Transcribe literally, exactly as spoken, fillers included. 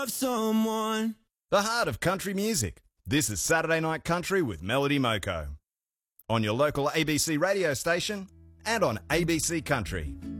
of someone. The heart of country music. This is Saturday Night Country with Melody Moko. On your local A B C radio station and on A B C Country.